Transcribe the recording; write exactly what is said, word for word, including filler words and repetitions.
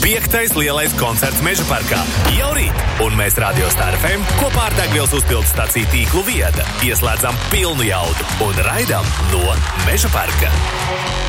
Piektais lielais koncerts Meža parkā jau rīt, un mēs Radio Star F M kopā ar degvielas uzpildes staciju tīklu Vieda ieslēdzam pilnu jaudu un raidām no Meža parka.